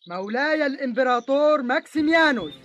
مولاي الإمبراطور ماكسيميانوس.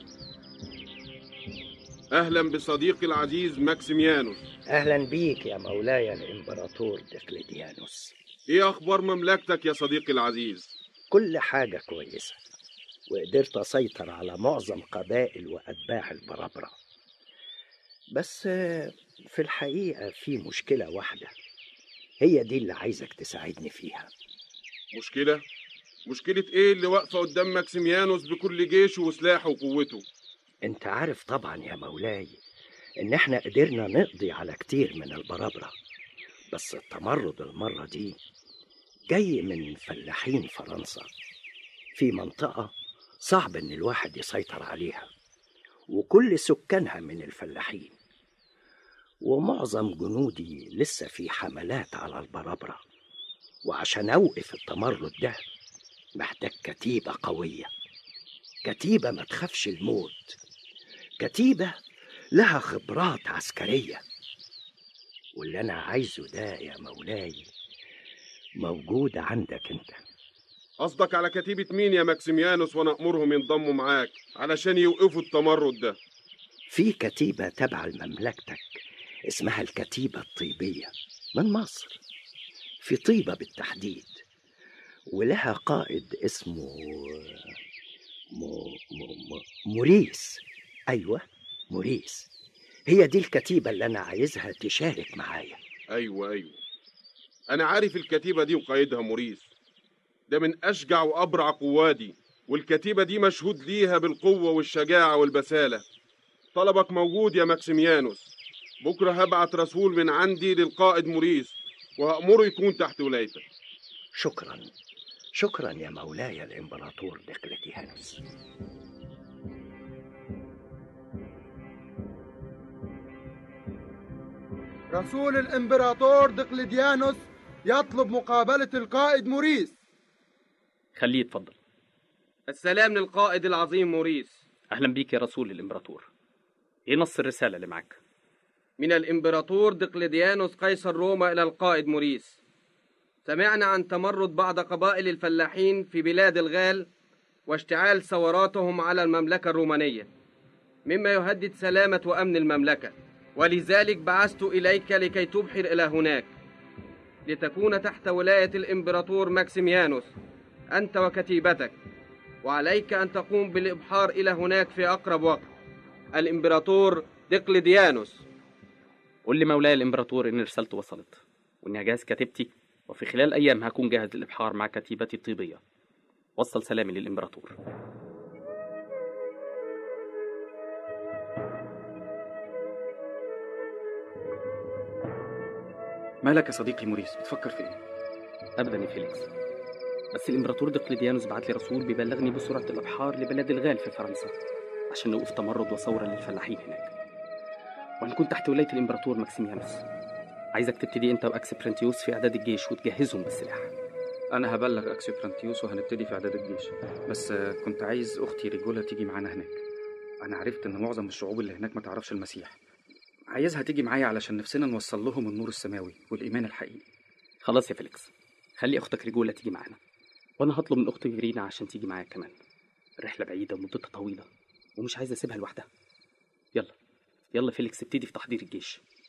أهلا بصديقي العزيز ماكسيميانوس. أهلا بيك يا مولاي الإمبراطور دقلديانوس. إيه أخبار مملكتك يا صديقي العزيز؟ كل حاجة كويسة، وقدرت أسيطر على معظم قبائل وأتباع البرابرة. بس في الحقيقة في مشكلة واحدة، هي دي اللي عايزك تساعدني فيها. مشكلة؟ مشكلة إيه اللي واقفة قدام ماكسيميانوس بكل جيشه وسلاحه وقوته؟ انت عارف طبعا يا مولاي ان احنا قدرنا نقضي على كتير من البرابرة، بس التمرد المرة دي جاي من فلاحين فرنسا في منطقة صعب ان الواحد يسيطر عليها، وكل سكانها من الفلاحين، ومعظم جنودي لسه في حملات على البرابرة. وعشان اوقف التمرد ده محتاج كتيبة قوية، كتيبة ما تخافش الموت، كتيبة لها خبرات عسكرية. واللي أنا عايزه ده يا مولاي موجود عندك أنت. قصدك على كتيبة مين يا ماكسيميانوس وأنا أمرهم ينضموا معاك علشان يوقفوا التمرد ده؟ في كتيبة تبع لمملكتك اسمها الكتيبة الطيبية من مصر، في طيبة بالتحديد، ولها قائد اسمه موريس. أيوة موريس، هي دي الكتيبة اللي أنا عايزها تشارك معايا. أيوة، أنا عارف الكتيبة دي وقائدها موريس، ده من أشجع وأبرع قوادي، والكتيبة دي مشهود ليها بالقوة والشجاعة والبسالة. طلبك موجود يا ماكسيميانوس، بكرة هبعت رسول من عندي للقائد موريس وهأمره يكون تحت ولايتك. شكرا شكرا يا مولاي الإمبراطور دقلديانوس. رسول الإمبراطور دقلديانوس يطلب مقابلة القائد موريس. خليه يتفضل. السلام للقائد العظيم موريس. أهلا بيك يا رسول الإمبراطور. إيه نص الرسالة اللي معاك؟ من الإمبراطور دقلديانوس قيصر روما إلى القائد موريس. سمعنا عن تمرد بعض قبائل الفلاحين في بلاد الغال واشتعال ثوراتهم على المملكة الرومانية، مما يهدد سلامة وأمن المملكة، ولذلك بعثت إليك لكي تبحر إلى هناك لتكون تحت ولاية الإمبراطور ماكسيميانوس أنت وكتيبتك، وعليك أن تقوم بالإبحار إلى هناك في أقرب وقت. الإمبراطور دقلديانوس. قول لي مولاي الإمبراطور إن رسالته وصلت، وإني هجهز كتيبتي، وفي خلال أيام هكون جاهز للإبحار مع كتيبتي الطيبية. وصل سلامي للإمبراطور. مالك يا صديقي موريس، بتفكر في ايه؟ أبدا يا فيليكس، بس الإمبراطور دقلديانوس بعت لي رسول بيبلغني بسرعة الإبحار لبلاد الغال في فرنسا عشان نوقف تمرد وثورة للفلاحين هناك، وهنكون تحت ولاية الإمبراطور ماكسيميانوس. عايزك تبتدي أنت وأكسبرانتيوس في إعداد الجيش وتجهزهم بالسلاح. انا هبلغ اكسيوبرانتيوس وهنبتدي في اعداد الجيش، بس كنت عايز اختي ريجولا تيجي معانا هناك. انا عرفت ان معظم الشعوب اللي هناك ما تعرفش المسيح، عايزها تيجي معايا علشان نفسنا نوصل لهم النور السماوي والايمان الحقيقي. خلاص يا فيليكس، خلي أختك ريجولا تيجي معانا، وأنا هطلب من أختي فيرينا عشان تيجي معايا كمان. الرحلة بعيدة ومدتها طويلة ومش عايز أسيبها لوحدها. يلا يلا فيليكس، ابتدي في تحضير الجيش.